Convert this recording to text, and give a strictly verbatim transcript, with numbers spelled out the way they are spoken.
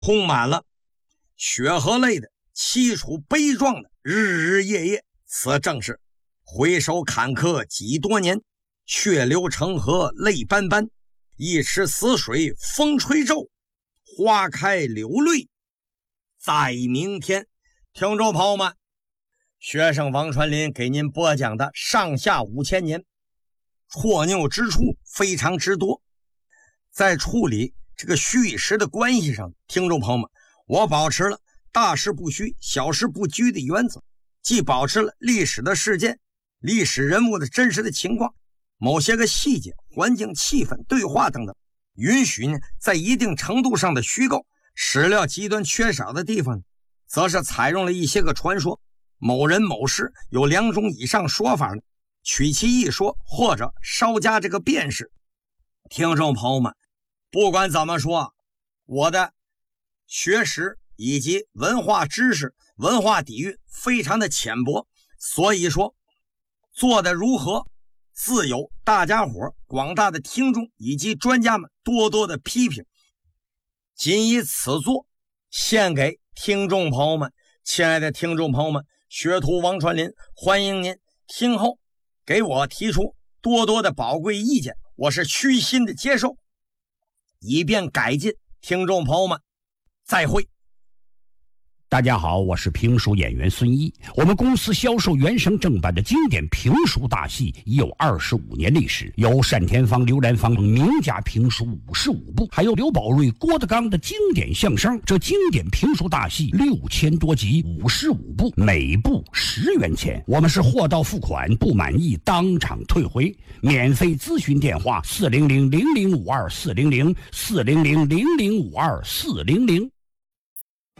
充满了血和泪的凄楚悲壮的日日夜夜。此正是回首坎坷几多年，血流成河泪斑斑，一池死水风吹皱，花开流泪在明天。听众朋友们，学生王传林给您播讲的上下五千年，错拗之处非常之多。在处理这个虚与实的关系上，听众朋友们，我保持了大事不虚小事不拘的原则，既保持了历史的事件、历史人物的真实的情况，某些个细节、环境、气氛、对话等等，允许呢在一定程度上的虚构。史料极端缺少的地方，则是采用了一些个传说，某人某事有两种以上说法呢，取其一说，或者稍加这个辨识。听众朋友们，不管怎么说，我的学识以及文化知识、文化底蕴非常的浅薄，所以说做的如何，自有大家伙、广大的听众以及专家们多多的批评。仅以此作献给听众朋友们。亲爱的听众朋友们，学徒王传林欢迎您听后给我提出多多的宝贵意见，我是虚心的接受，以便改进。听众朋友们，再会。 大家好，我是评书演员孙一。我们公司销售原声正版的经典评书大戏已有二十五年历史，有单田芳、刘兰芳名家评书五十五部，还有刘宝瑞、郭德纲的经典相声。这经典评书大戏六千多集，五十五部，每部十元钱。我们是货到付款，不满意当场退回。免费咨询电话：四零零零零五二四零零四零零零零五二四零零。